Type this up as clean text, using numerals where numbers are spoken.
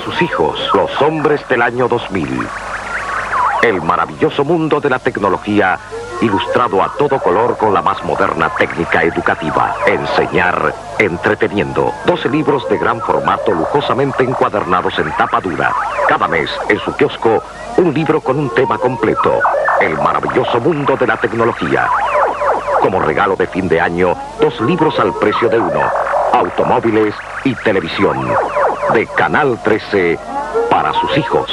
sus hijos, los hombres del año 2000. El maravilloso mundo de la tecnología, ilustrado a todo color con la más moderna técnica educativa. Enseñar entreteniendo. 12 libros de gran formato lujosamente encuadernados en tapa dura. Cada mes, en su kiosco, un libro con un tema completo. El maravilloso mundo de la tecnología. Como regalo de fin de año, 2 libros al precio de uno. Automóviles y televisión. De Canal 13 para sus hijos.